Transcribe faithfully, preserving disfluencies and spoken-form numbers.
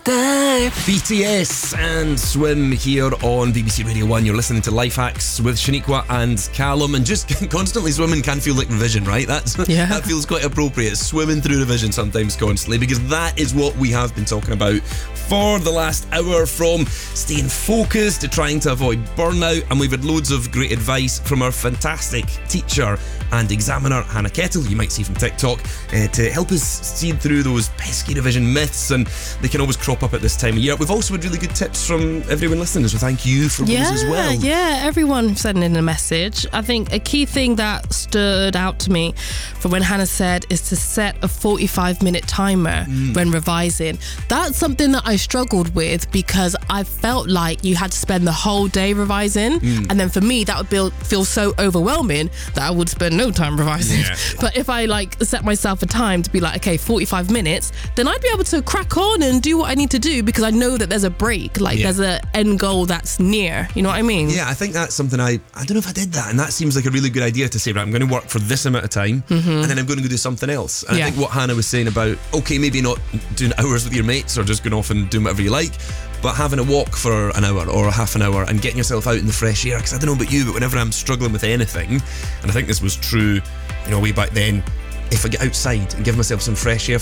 B T S and Swim here on B B C Radio one. You're listening to Life Hacks with Shaniqua and Callum, and just constantly swimming can feel like revision, right? That's yeah. That feels quite appropriate. Swimming through revision sometimes constantly, because that is what we have been talking about for the last hour, from staying focused to trying to avoid burnout. And we've had loads of great advice from our fantastic teacher and examiner Hannah Kettle, you might see from TikTok, uh, to help us see through those pesky revision myths, and they can always crop up at this time of year. We've also had really good tips from everyone listening, so thank you for yeah, those as well. Yeah, everyone sending in a message. I think a key thing that stood out to me from when Hannah said is to set a forty-five minute timer mm. when revising. That's something that I struggled with, because I felt like you had to spend the whole day revising, mm. and then for me that would be, feel so overwhelming that I would spend no time revising. Yeah. But if I like set myself a time to be like, okay, forty-five minutes, then I'd be able to crack on and do what I need to do, because I know that there's a break, like yeah. there's an end goal that's near, you know what I mean? Yeah, I think that's something I I don't know if I did that, and that seems like a really good idea to say, right, I'm going to work for this amount of time, mm-hmm. and then I'm going to go do something else. And yeah. I think what Hannah was saying about, okay, maybe not doing hours with your mates or just going off and doing whatever you like, but having a walk for an hour or a half an hour and getting yourself out in the fresh air. Because I don't know about you, but whenever I'm struggling with anything, and I think this was true, you know, way back then, if I get outside and give myself some fresh air